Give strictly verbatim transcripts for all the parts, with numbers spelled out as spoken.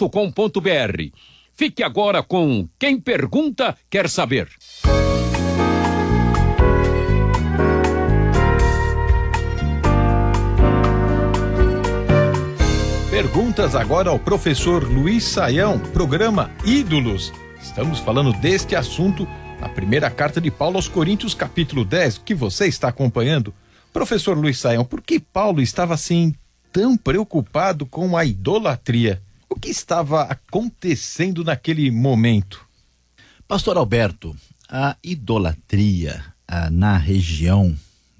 ponto com ponto br. Fique agora com Quem Pergunta Quer Saber. Perguntas agora ao professor Luiz Saião, programa Ídolos. Estamos falando deste assunto na primeira carta de Paulo aos Coríntios, capítulo dez, que você está acompanhando. Professor Luiz Saião, por que Paulo estava assim tão preocupado com a idolatria? O que estava acontecendo naquele momento? Pastor Alberto, a idolatria ah, na região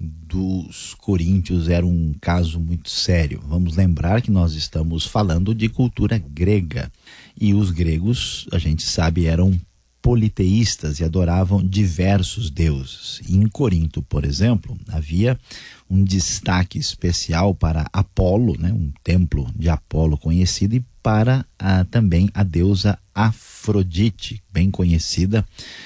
dos coríntios era um caso muito sério. Vamos lembrar que nós estamos falando de cultura grega, e os gregos, a gente sabe, eram politeístas e adoravam diversos deuses. E em Corinto, por exemplo, havia um destaque especial para Apolo, né, um templo de Apolo conhecido, e para ah, também a deusa Afrodite, bem conhecida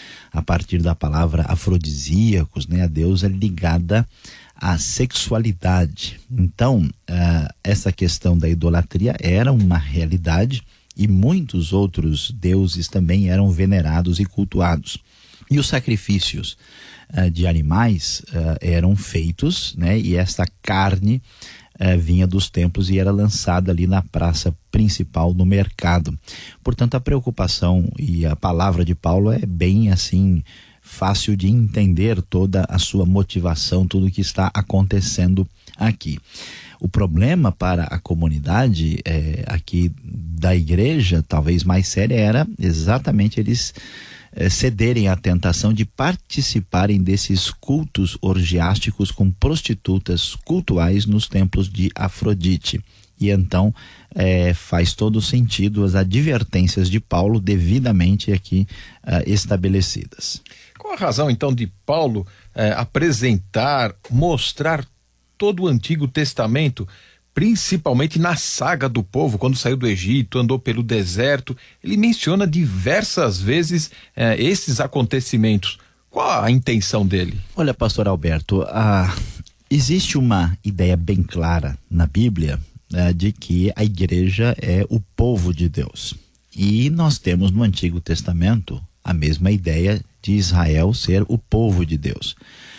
a partir da palavra afrodisíacos, né, a deusa ligada à sexualidade. Então, uh, essa questão da idolatria era uma realidade, e muitos outros deuses também eram venerados e cultuados. E os sacrifícios uh, de animais uh, eram feitos, né, e esta carne uh, vinha dos templos e era lançada ali na praça principal no mercado. Portanto, a preocupação e a palavra de Paulo é bem assim fácil de entender toda a sua motivação, tudo o que está acontecendo aqui. O problema para a comunidade é, aqui da igreja, talvez mais séria, era exatamente eles é, cederem à tentação de participarem desses cultos orgiásticos com prostitutas cultuais nos templos de Afrodite. E então é, faz todo sentido as advertências de Paulo devidamente aqui uh, estabelecidas. Qual a razão então de Paulo eh, apresentar, mostrar todo o Antigo Testamento, principalmente na saga do povo, quando saiu do Egito, andou pelo deserto? Ele menciona diversas vezes eh, esses acontecimentos. Qual a intenção dele? Olha, pastor Alberto, ah, existe uma ideia bem clara na Bíblia eh, de que a igreja é o povo de Deus. E nós temos no Antigo Testamento a mesma ideia de Israel ser o povo de Deus.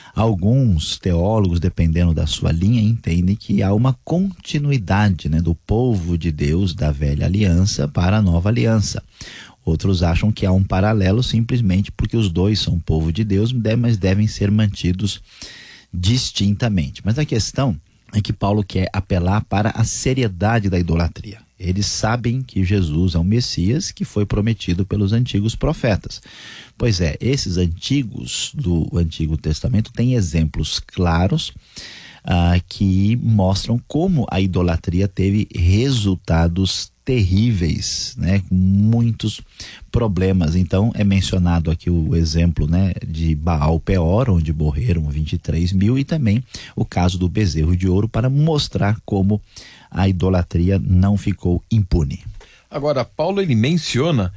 Alguns teólogos, dependendo da sua linha, entendem que há uma continuidade, né, do povo de Deus da velha aliança para a nova aliança. Outros acham que há um paralelo simplesmente porque os dois são povo de Deus, mas devem ser mantidos distintamente. Mas a questão é que Paulo quer apelar para a seriedade da idolatria. Eles sabem que Jesus é o Messias que foi prometido pelos antigos profetas. Pois é, esses antigos do Antigo Testamento têm exemplos claros ah, que mostram como a idolatria teve resultados terríveis, né, com muitos problemas. Então é mencionado aqui o exemplo, né, de Baal Peor, onde morreram vinte e três mil, e também o caso do bezerro de ouro, para mostrar como a idolatria não ficou impune. Agora, Paulo ele menciona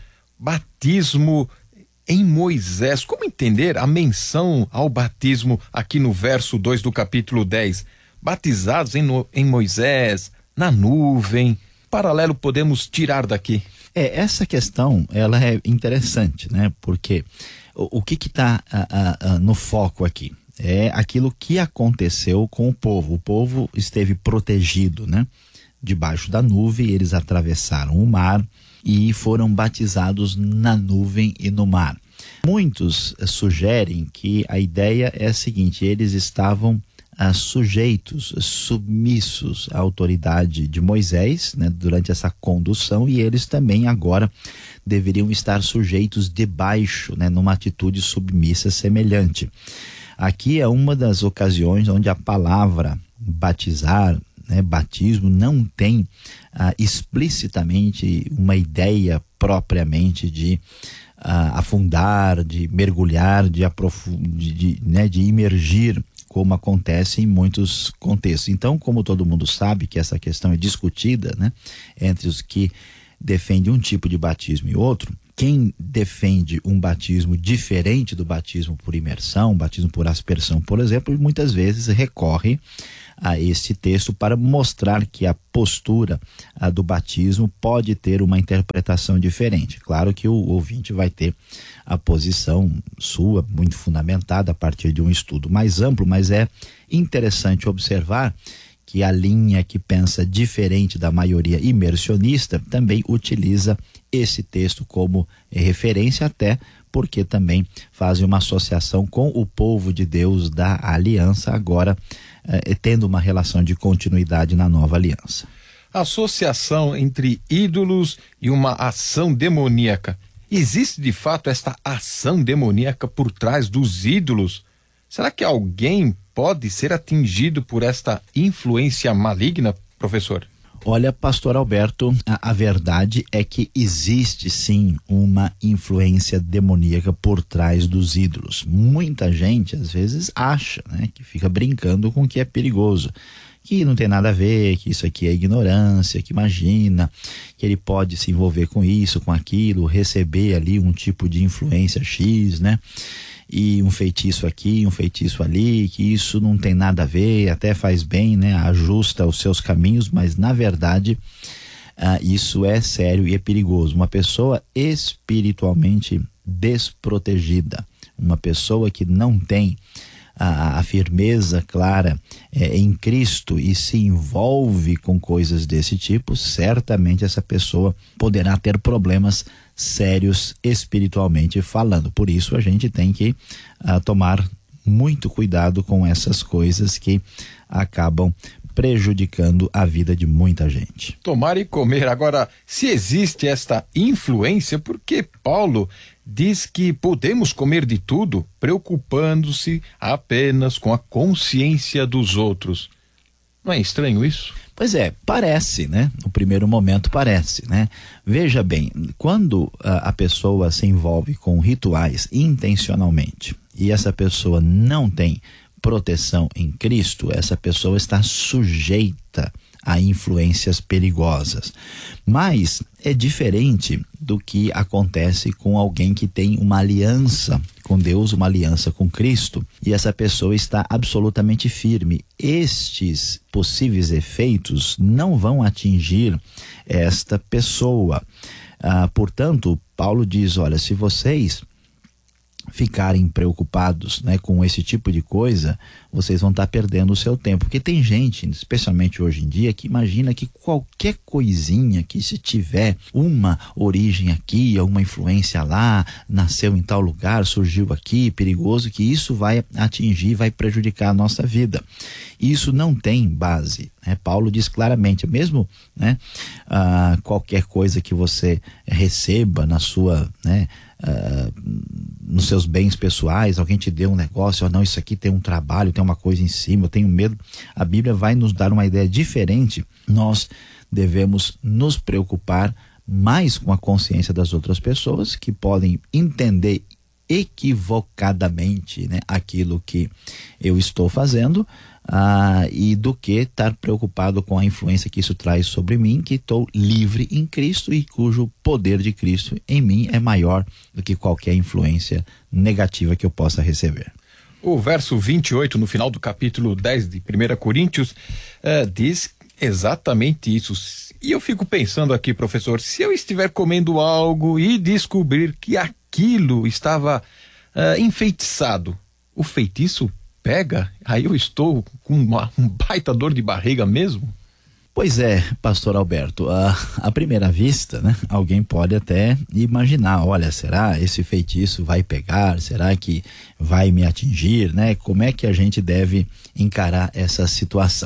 batismo em Moisés. Como entender a menção ao batismo aqui no verso dois do capítulo dez? Batizados em, no, em Moisés, na nuvem. Paralelo podemos tirar daqui? É, essa questão, ela é interessante, né? Porque o, o que que está no foco aqui? É aquilo que aconteceu com o povo. O povo esteve protegido, né, debaixo da nuvem. Eles atravessaram o mar e foram batizados na nuvem e no mar. Muitos uh, sugerem que a ideia é a seguinte: eles estavam uh, sujeitos, submissos à autoridade de Moisés, né, durante essa condução, e eles também agora deveriam estar sujeitos debaixo, né, numa atitude submissa semelhante. Aqui é uma das ocasiões onde a palavra batizar, né, batismo, não tem ah, explicitamente uma ideia propriamente de ah, afundar, de mergulhar, de, aprofund... de, de, né, de imergir, como acontece em muitos contextos. Então, como todo mundo sabe que essa questão é discutida, né, entre os que defendem um tipo de batismo e outro, quem defende um batismo diferente do batismo por imersão, batismo por aspersão, por exemplo, muitas vezes recorre a este texto para mostrar que a postura a, do batismo pode ter uma interpretação diferente. Claro que o ouvinte vai ter a posição sua muito fundamentada a partir de um estudo mais amplo, mas é interessante observar que a linha que pensa diferente da maioria imersionista também utiliza esse texto como referência, até porque também fazem uma associação com o povo de Deus da aliança, agora eh, tendo uma relação de continuidade na nova aliança. Associação entre ídolos e uma ação demoníaca. Existe de fato esta ação demoníaca por trás dos ídolos? Será que alguém pode ser atingido por esta influência maligna, professor? Olha, pastor Alberto, a, a verdade é que existe sim uma influência demoníaca por trás dos ídolos. Muita gente às vezes acha, né, que fica brincando com o que é perigoso, que não tem nada a ver, que isso aqui é ignorância, que imagina que ele pode se envolver com isso, com aquilo, receber ali um tipo de influência X, né? E um feitiço aqui, um feitiço ali, que isso não tem nada a ver, até faz bem, né? Ajusta os seus caminhos, mas na verdade ah, isso é sério e é perigoso. Uma pessoa espiritualmente desprotegida, uma pessoa que não tem a, a firmeza clara é, em Cristo e se envolve com coisas desse tipo, certamente essa pessoa poderá ter problemas sérios espiritualmente falando. Por isso a gente tem que uh, tomar muito cuidado com essas coisas que acabam prejudicando a vida de muita gente. Tomar e comer. Agora, se existe esta influência, por que Paulo diz que podemos comer de tudo, preocupando-se apenas com a consciência dos outros? Não é estranho isso? Pois é, parece, né? No primeiro momento parece, né? Veja bem, quando a, a pessoa se envolve com rituais intencionalmente e essa pessoa não tem proteção em Cristo, essa pessoa está sujeita a influências perigosas. Mas é diferente do que acontece com alguém que tem uma aliança com Deus, uma aliança com Cristo, e essa pessoa está absolutamente firme. Estes possíveis efeitos não vão atingir esta pessoa. Ah, portanto, Paulo diz, olha, se vocês ficarem preocupados, né, com esse tipo de coisa, vocês vão estar perdendo o seu tempo, porque tem gente, especialmente hoje em dia, que imagina que qualquer coisinha que se tiver uma origem aqui, uma influência lá, nasceu em tal lugar, surgiu aqui, perigoso, que isso vai atingir, vai prejudicar a nossa vida. Isso não tem base, né? Paulo diz claramente, mesmo, né, ah, qualquer coisa que você receba na sua, né, Uh, nos seus bens pessoais, alguém te deu um negócio, oh, não, isso aqui tem um trabalho, tem uma coisa em cima, eu tenho medo. A Bíblia vai nos dar uma ideia diferente. Nós devemos nos preocupar mais com a consciência das outras pessoas que podem entender equivocadamente, né, aquilo que eu estou fazendo, ah, e do que estar preocupado com a influência que isso traz sobre mim, que estou livre em Cristo e cujo poder de Cristo em mim é maior do que qualquer influência negativa que eu possa receber. O verso vinte e oito, no final do capítulo dez de primeira Coríntios, eh, diz exatamente isso. E eu fico pensando aqui, professor, se eu estiver comendo algo e descobrir que aquilo estava uh, enfeitiçado, o feitiço pega? Aí eu estou com uma, um baita dor de barriga mesmo? Pois é, pastor Alberto, a, à primeira vista, né, alguém pode até imaginar, olha, será esse feitiço vai pegar? Será que vai me atingir, né? Como é que a gente deve encarar essa situação?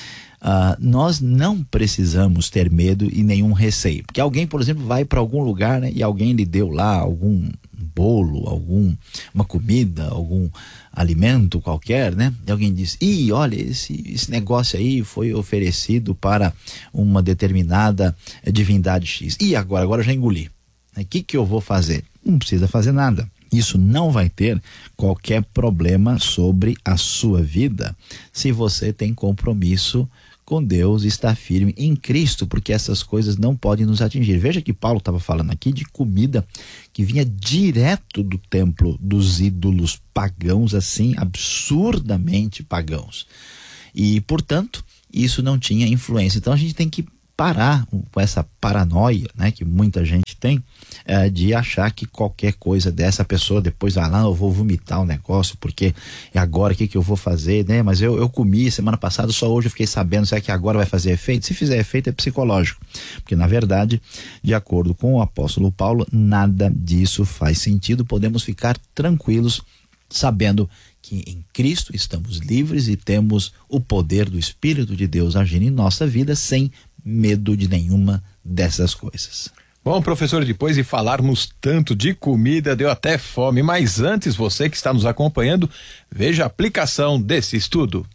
Uh, nós não precisamos ter medo e nenhum receio, porque alguém, por exemplo, vai para algum lugar, né, e alguém lhe deu lá algum bolo, algum, uma comida, algum alimento qualquer, né? E alguém diz, ih, olha, esse, esse negócio aí foi oferecido para uma determinada divindade X. E agora? Agora eu já engoli. O que que eu vou fazer? Não precisa fazer nada. Isso não vai ter qualquer problema sobre a sua vida se você tem compromisso com Deus, estar firme em Cristo, porque essas coisas não podem nos atingir. Veja que Paulo estava falando aqui de comida que vinha direto do templo dos ídolos pagãos, assim, absurdamente pagãos. E, portanto, isso não tinha influência. Então a gente tem que parar com essa paranoia, né, que muita gente tem, é, de achar que qualquer coisa dessa pessoa depois vai lá, eu vou vomitar o negócio, porque é agora o que, que eu vou fazer, né? Mas eu, eu comi semana passada, só hoje eu fiquei sabendo, será que agora vai fazer efeito? Se fizer efeito é psicológico, porque na verdade, de acordo com o apóstolo Paulo, nada disso faz sentido. Podemos ficar tranquilos sabendo que em Cristo estamos livres e temos o poder do Espírito de Deus agindo em nossa vida sem medo de nenhuma dessas coisas. Bom, professor, depois de falarmos tanto de comida, deu até fome, mas antes, você que está nos acompanhando, veja a aplicação desse estudo.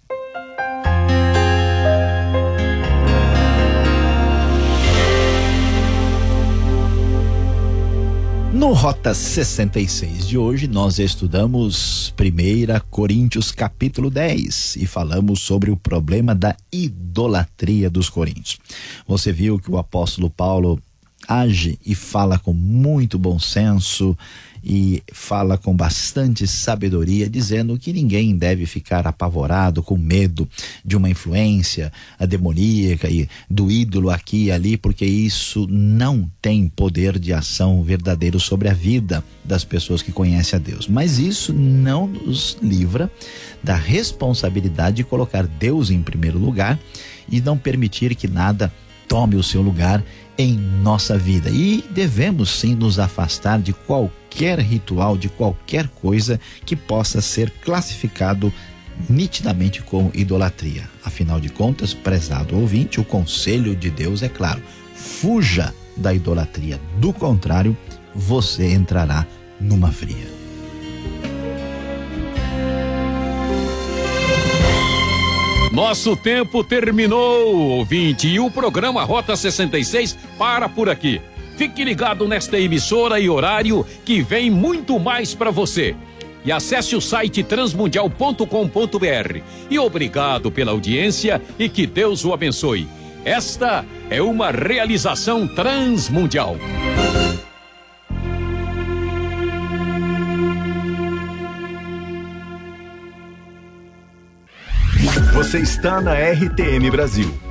No Rota sessenta e seis de hoje, nós estudamos primeira Coríntios capítulo dez e falamos sobre o problema da idolatria dos coríntios. Você viu que o apóstolo Paulo age e fala com muito bom senso e fala com bastante sabedoria, dizendo que ninguém deve ficar apavorado, com medo de uma influência demoníaca e do ídolo aqui e ali, porque isso não tem poder de ação verdadeiro sobre a vida das pessoas que conhecem a Deus. Mas isso não nos livra da responsabilidade de colocar Deus em primeiro lugar e não permitir que nada tome o seu lugar em nossa vida. E devemos sim nos afastar de qualquer ritual, de qualquer coisa que possa ser classificado nitidamente como idolatria. Afinal de contas, prezado ouvinte, o conselho de Deus é claro: fuja da idolatria. Do contrário, você entrará numa fria. Nosso tempo terminou, ouvinte, e o programa Rota sessenta e seis para por aqui. Fique ligado nesta emissora e horário que vem muito mais para você. E acesse o site transmundial ponto com ponto br. E obrigado pela audiência e que Deus o abençoe. Esta é uma realização transmundial. Você está na R T M Brasil.